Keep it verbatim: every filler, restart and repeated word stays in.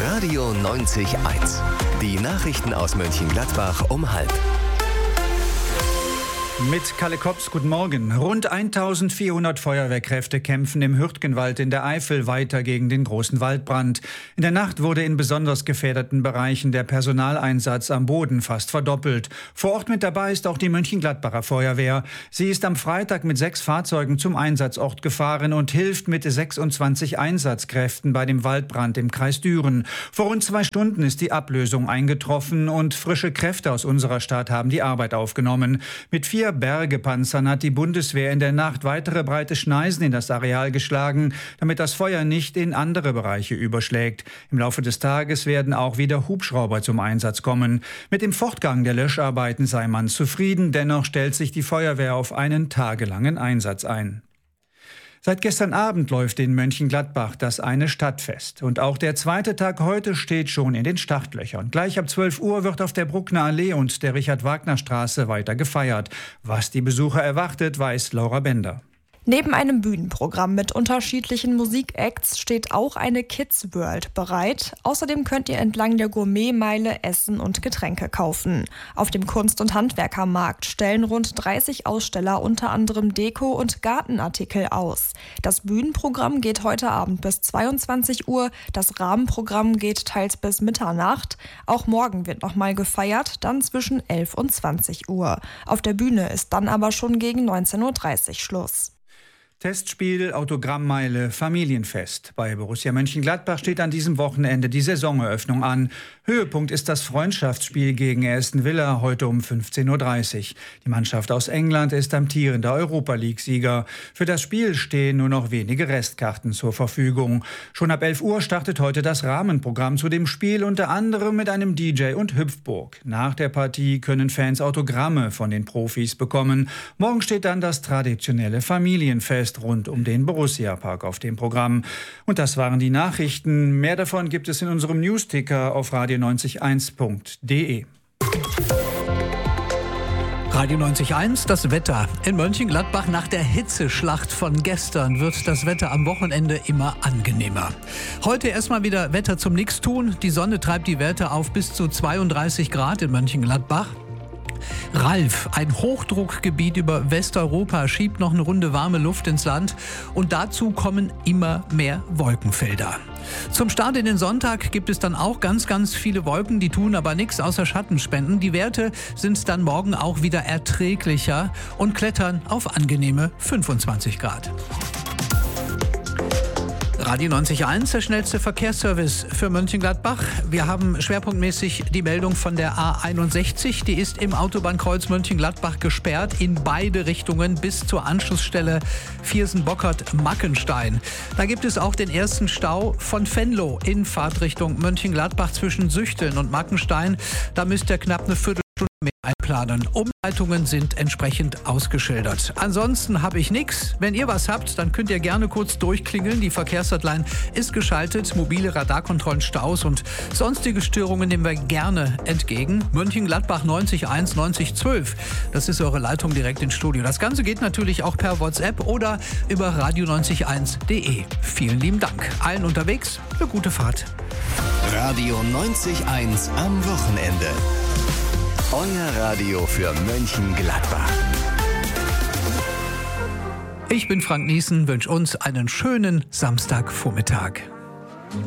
Radio neunzig eins. Die Nachrichten aus Mönchengladbach um halb. Mit Kalle Kops, guten Morgen. Rund eintausendvierhundert Feuerwehrkräfte kämpfen im Hürtgenwald in der Eifel weiter gegen den großen Waldbrand. In der Nacht wurde in besonders gefährdeten Bereichen der Personaleinsatz am Boden fast verdoppelt. Vor Ort mit dabei ist auch die Mönchengladbacher Feuerwehr. Sie ist am Freitag mit sechs Fahrzeugen zum Einsatzort gefahren und hilft mit sechsundzwanzig Einsatzkräften bei dem Waldbrand im Kreis Düren. Vor rund zwei Stunden ist die Ablösung eingetroffen und frische Kräfte aus unserer Stadt haben die Arbeit aufgenommen. Mit vier Bergepanzern hat die Bundeswehr in der Nacht weitere breite Schneisen in das Areal geschlagen, damit das Feuer nicht in andere Bereiche überschlägt. Im Laufe des Tages werden auch wieder Hubschrauber zum Einsatz kommen. Mit dem Fortgang der Löscharbeiten sei man zufrieden, dennoch stellt sich die Feuerwehr auf einen tagelangen Einsatz ein. Seit gestern Abend läuft in Mönchengladbach das eine Stadtfest. Und auch der zweite Tag heute steht schon in den Startlöchern. Gleich ab zwölf Uhr wird auf der Bruckner Allee und der Richard-Wagner-Straße weiter gefeiert. Was die Besucher erwartet, weiß Laura Bender. Neben einem Bühnenprogramm mit unterschiedlichen Musikacts steht auch eine Kids World bereit. Außerdem könnt ihr entlang der Gourmetmeile Essen und Getränke kaufen. Auf dem Kunst- und Handwerkermarkt stellen rund dreißig Aussteller unter anderem Deko- und Gartenartikel aus. Das Bühnenprogramm geht heute Abend bis zweiundzwanzig Uhr. Das Rahmenprogramm geht teils bis Mitternacht. Auch morgen wird nochmal gefeiert, dann zwischen elf und zwanzig Uhr. Auf der Bühne ist dann aber schon gegen neunzehn Uhr dreißig Schluss. Testspiel, Autogrammmeile, Familienfest. Bei Borussia Mönchengladbach steht an diesem Wochenende die Saisoneröffnung an. Höhepunkt ist das Freundschaftsspiel gegen Aston Villa heute um fünfzehn Uhr dreißig. Die Mannschaft aus England ist amtierender Europa-League-Sieger. Für das Spiel stehen nur noch wenige Restkarten zur Verfügung. Schon ab elf Uhr startet heute das Rahmenprogramm zu dem Spiel, unter anderem mit einem D J und Hüpfburg. Nach der Partie können Fans Autogramme von den Profis bekommen. Morgen steht dann das traditionelle Familienfest rund um den Borussia-Park auf dem Programm. Und das waren die Nachrichten. Mehr davon gibt es in unserem Newsticker auf radio neunzig eins punkt de. Radio neunzig eins, das Wetter. In Mönchengladbach nach der Hitzeschlacht von gestern wird das Wetter am Wochenende immer angenehmer. Heute erstmal wieder Wetter zum Nichtstun. Die Sonne treibt die Werte auf bis zu zweiunddreißig Grad in Mönchengladbach. Ralf, ein Hochdruckgebiet über Westeuropa, schiebt noch eine Runde warme Luft ins Land und dazu kommen immer mehr Wolkenfelder. Zum Start in den Sonntag gibt es dann auch ganz, ganz viele Wolken, die tun aber nichts außer Schatten spenden. Die Werte sind dann morgen auch wieder erträglicher und klettern auf angenehme fünfundzwanzig Grad. Radio neunzig eins, der schnellste Verkehrsservice für Mönchengladbach. Wir haben schwerpunktmäßig die Meldung von der A einundsechzig. Die ist im Autobahnkreuz Mönchengladbach gesperrt in beide Richtungen bis zur Anschlussstelle Viersen-Bockert-Mackenstein. Da gibt es auch den ersten Stau von Venlo in Fahrtrichtung Mönchengladbach zwischen Süchteln und Mackenstein. Da müsst ihr knapp eine Viertelstunde mehr einplanen. Umleitungen sind entsprechend ausgeschildert. Ansonsten habe ich nichts. Wenn ihr was habt, dann könnt ihr gerne kurz durchklingeln. Die Verkehrshotline ist geschaltet. Mobile Radarkontrollen, Staus und sonstige Störungen nehmen wir gerne entgegen. Mönchengladbach neunzig eins neunzig zwölf. Das ist eure Leitung direkt ins Studio. Das Ganze geht natürlich auch per WhatsApp oder über radio neunzig eins punkt de. Vielen lieben Dank. Allen unterwegs eine gute Fahrt. Radio neunzig eins am Wochenende. Euer Radio für Mönchengladbach. Ich bin Frank Niesen, wünsche uns einen schönen Samstagvormittag.